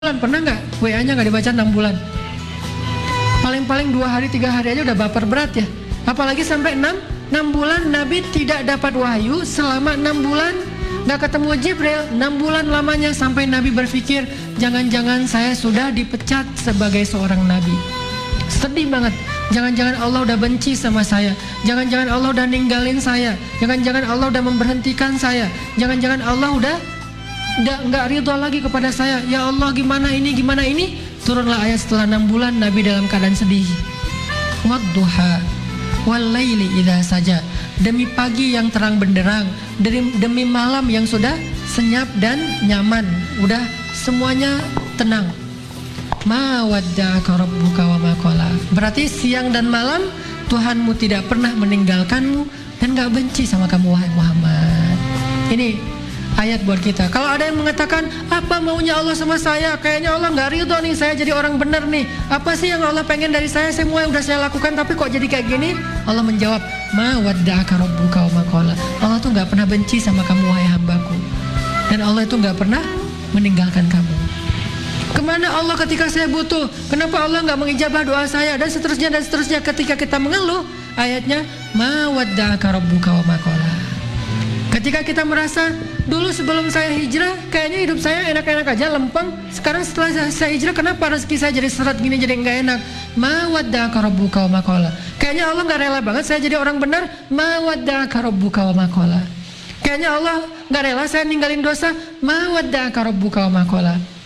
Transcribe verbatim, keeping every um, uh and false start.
bulan, pernah nggak W A-nya nggak dibaca enam bulan? Paling-paling dua hari tiga hari aja udah baper berat ya. Apalagi sampai enam enam bulan Nabi tidak dapat wahyu selama enam bulan, nggak ketemu Jibril enam bulan lamanya, sampai Nabi berpikir jangan-jangan saya sudah dipecat sebagai seorang Nabi. Sedih banget. Jangan-jangan Allah udah benci sama saya. Jangan-jangan Allah udah ninggalin saya. Jangan-jangan Allah udah memberhentikan saya. Jangan-jangan Allah udah nggak nggak ridho lagi kepada saya. Ya Allah, gimana ini gimana ini? Turunlah ayat setelah enam bulan Nabi dalam keadaan sedih. Wadduha wal laili idza saja. Demi pagi yang terang benderang, demi, demi malam yang sudah senyap dan nyaman, udah semuanya tenang. Ma wadda'aka rabbuka wa ma qala. Berarti siang dan malam Tuhanmu tidak pernah meninggalkanmu dan gak benci sama kamu, wahai Muhammad. Ini ayat buat kita. Kalau ada yang mengatakan apa maunya Allah sama saya, kayaknya Allah gak ridho nih saya jadi orang benar nih, apa sih yang Allah pengen dari saya, semua yang udah saya lakukan tapi kok jadi kayak gini. Allah menjawab, ma wadda'aka rabbuka wa ma qala. Allah tuh gak pernah benci sama kamu, wahai hambaku, dan Allah itu gak pernah meninggalkan kamu. Kemana Allah ketika saya butuh? Kenapa Allah nggak mengijabah doa saya? Dan seterusnya dan seterusnya. Ketika kita mengeluh, ayatnya ma wadda'aka rabbuka wa ma qala. Ketika kita merasa dulu sebelum saya hijrah kayaknya hidup saya enak-enak aja, lempeng. Sekarang setelah saya hijrah kenapa rezeki saya jadi seret gini, jadi nggak enak? Ma wadda'aka rabbuka wa ma qala. Kayaknya Allah nggak rela banget saya jadi orang benar. Ma wadda'aka rabbuka wa ma qala. Kayaknya Allah nggak rela saya ninggalin dosa. Ma wadda'aka rabbuka wa ma qala.